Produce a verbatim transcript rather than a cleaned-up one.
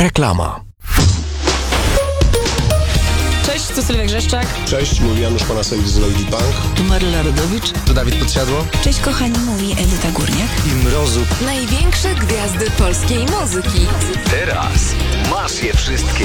Reklama. Cześć, tu Sylwia Grzeszczak. Cześć, mówi Janusz Panasewicz z Lady Punk. Tu Maryla Rodowicz. Tu Dawid Podsiadło. Cześć kochani, mówi Edyta Górniak. I Mrozu. Największe gwiazdy polskiej muzyki. Teraz masz je wszystkie.